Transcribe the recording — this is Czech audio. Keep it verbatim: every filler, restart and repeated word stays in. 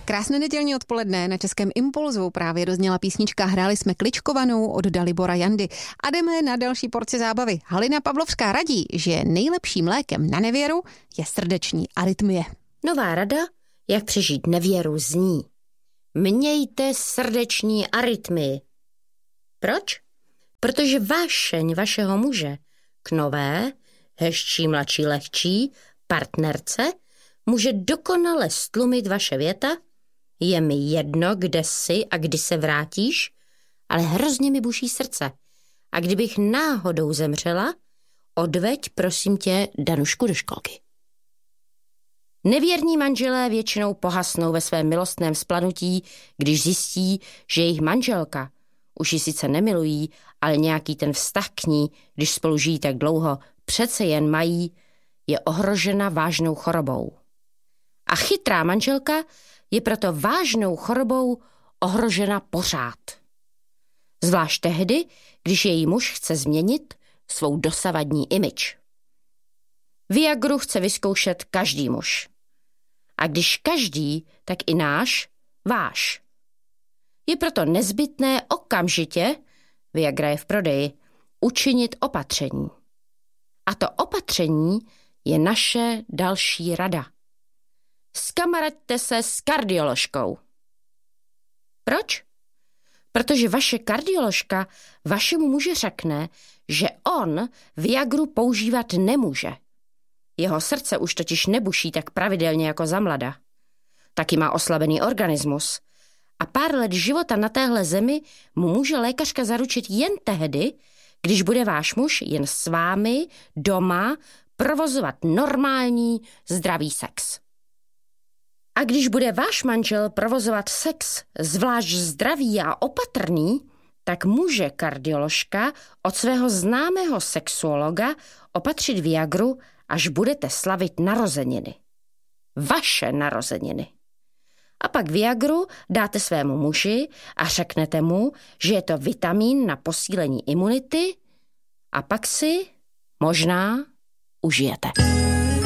Krásné nedělní odpoledne, na Českém Impulzu právě dozněla písnička Hráli jsme kličkovanou od Dalibora Jandy. A jdeme na další porci zábavy. Halina Pavlovská radí, že nejlepším lékem na nevěru je srdeční arytmie. Nová rada, jak přežít nevěru, zní: mějte srdeční arytmii. Proč? Protože vášeň vašeho muže k nové, hezčí, mladší, lehčí partnerce může dokonale stlumit vaše věta: je mi jedno, kde jsi a kdy se vrátíš, ale hrozně mi buší srdce. A kdybych náhodou zemřela, odveď, prosím tě, Danušku do školky. Nevěrní manželé většinou pohasnou ve svém milostném splanutí, když zjistí, že jejich manželka, už ji sice nemilují, ale nějaký ten vztah k ní, když spolu žijí tak dlouho, přece jen mají, je ohrožena vážnou chorobou. A chytrá manželka je proto vážnou chorobou ohrožena pořád. Zvlášť tehdy, když její muž chce změnit svou dosavadní image. Viagru chce vyzkoušet každý muž. A když každý, tak i náš, váš. Je proto nezbytné okamžitě, Viagra je v prodeji, učinit opatření. A to opatření je naše další rada. Skamaraďte se s kardioložkou. Proč? Protože vaše kardioložka vašemu muži řekne, že on Viagru používat nemůže. Jeho srdce už totiž nebuší tak pravidelně jako za mlada. Taky má oslabený organismus. A pár let života na téhle zemi mu může lékařka zaručit jen tehdy, když bude váš muž jen s vámi doma provozovat normální, zdravý sex. A když bude váš manžel provozovat sex zvlášť zdravý a opatrný, tak může kardioložka od svého známého sexuologa opatřit Viagru, až budete slavit narozeniny. Vaše narozeniny. A pak Viagru dáte svému muži a řeknete mu, že je to vitamín na posílení imunity, a pak si možná užijete.